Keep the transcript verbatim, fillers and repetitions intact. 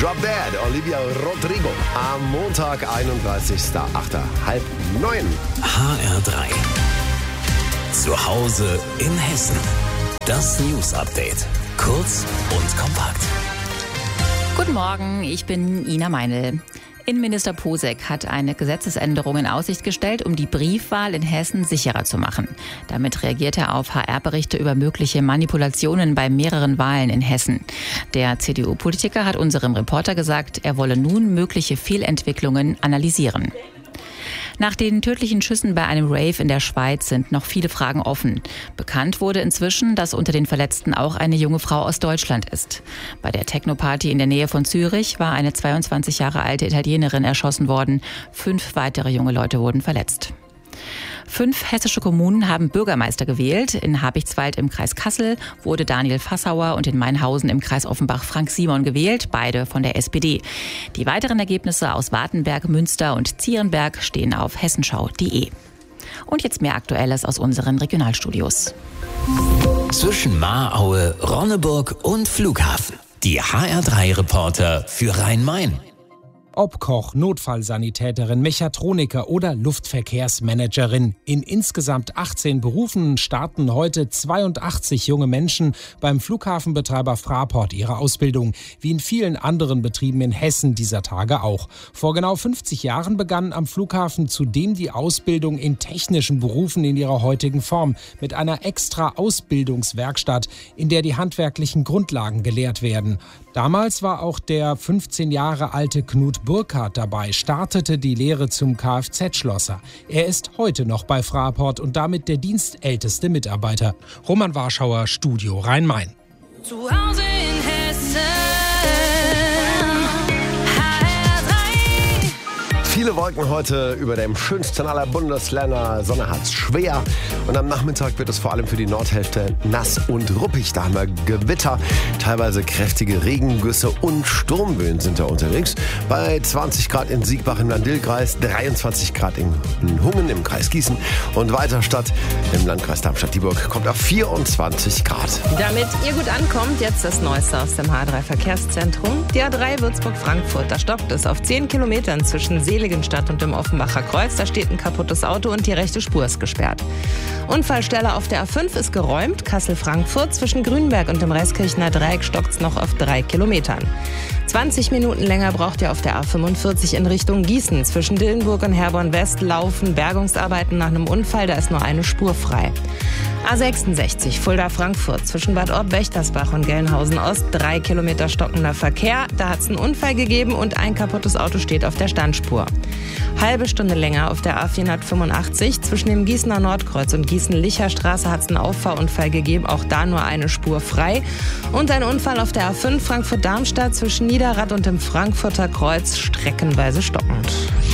Drop Dead, Olivia Rodrigo. Am Montag, einunddreißigster achter halb neun. H R drei. Zu Hause in Hessen. Das News Update. Kurz und kompakt. Guten Morgen, ich bin Ina Meinl. Innenminister Posek hat eine Gesetzesänderung in Aussicht gestellt, um die Briefwahl in Hessen sicherer zu machen. Damit reagiert er auf H R-Berichte über mögliche Manipulationen bei mehreren Wahlen in Hessen. Der C D U-Politiker hat unserem Reporter gesagt, er wolle nun mögliche Fehlentwicklungen analysieren. Nach den tödlichen Schüssen bei einem Rave in der Schweiz sind noch viele Fragen offen. Bekannt wurde inzwischen, dass unter den Verletzten auch eine junge Frau aus Deutschland ist. Bei der Techno-Party in der Nähe von Zürich war eine zweiundzwanzig Jahre alte Italienerin erschossen worden. Fünf weitere junge Leute wurden verletzt. Fünf hessische Kommunen haben Bürgermeister gewählt. In Habichtswald im Kreis Kassel wurde Daniel Fassauer und in Mainhausen im Kreis Offenbach Frank Simon gewählt, beide von der S P D. Die weiteren Ergebnisse aus Wartenberg, Münster und Zierenberg stehen auf hessenschau punkt de. Und jetzt mehr Aktuelles aus unseren Regionalstudios. Zwischen Mahraue, Ronneburg und Flughafen. Die H R drei Reporter für Rhein-Main. Ob Koch, Notfallsanitäterin, Mechatroniker oder Luftverkehrsmanagerin. In insgesamt achtzehn Berufen starten heute zweiundachtzig junge Menschen beim Flughafenbetreiber Fraport ihre Ausbildung, wie in vielen anderen Betrieben in Hessen dieser Tage auch. Vor genau fünfzig Jahren begann am Flughafen zudem die Ausbildung in technischen Berufen in ihrer heutigen Form mit einer extra Ausbildungswerkstatt, in der die handwerklichen Grundlagen gelehrt werden. Damals war auch der fünfzehn Jahre alte Knut Burkhardt dabei, startete die Lehre zum Kfz-Schlosser. Er ist heute noch bei Fraport und damit der dienstälteste Mitarbeiter. Roman Warschauer, Studio Rhein-Main. Zu Hause in Hessen. Viele Wolken heute über dem schönsten aller Bundesländer. Sonne hat's schwer. Und am Nachmittag wird es vor allem für die Nordhälfte nass und ruppig. Da haben wir Gewitter, teilweise kräftige Regengüsse und Sturmböen sind da unterwegs. Bei zwanzig Grad in Siegbach im Land-Dill-Kreis, dreiundzwanzig Grad in Hungen im Kreis Gießen und Weiterstadt im Landkreis Darmstadt-Dieburg kommt auf vierundzwanzig Grad. Damit ihr gut ankommt, jetzt das Neueste aus dem H drei Verkehrszentrum. Die A drei Würzburg-Frankfurt, da stoppt es auf zehn Kilometern zwischen Seligenstadt und dem Offenbacher Kreuz. Da steht ein kaputtes Auto und die rechte Spur ist gesperrt. Unfallstelle auf der A fünf ist geräumt. Kassel-Frankfurt zwischen Grünberg und dem Reiskirchener Dreieck stockt es noch auf drei Kilometern. zwanzig Minuten länger braucht ihr auf der A fünfundvierzig in Richtung Gießen. Zwischen Dillenburg und Herborn-West laufen Bergungsarbeiten nach einem Unfall. Da ist nur eine Spur frei. A sechsundsechzig Fulda-Frankfurt zwischen Bad Orb-Wächtersbach und Gelnhausen-Ost. Drei Kilometer stockender Verkehr. Da hat es einen Unfall gegeben und ein kaputtes Auto steht auf der Standspur. Halbe Stunde länger auf der A vierhundertfünfundachtzig. Zwischen dem Gießener Nordkreuz und Gießen-Licher-Straße hat es einen Auffahrunfall gegeben. Auch da nur eine Spur frei. Und ein Unfall auf der A fünf Frankfurt-Darmstadt zwischen Niederrad und dem Frankfurter Kreuz streckenweise stockend.